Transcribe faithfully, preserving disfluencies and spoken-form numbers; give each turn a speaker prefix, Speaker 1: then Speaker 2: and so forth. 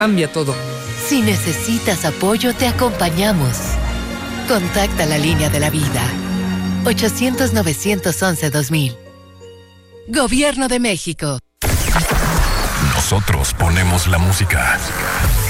Speaker 1: Cambia todo.
Speaker 2: Si necesitas apoyo, te acompañamos. Contacta la línea de la vida. ochocientos, novecientos once, dos mil. Gobierno de México.
Speaker 3: Nosotros ponemos la música.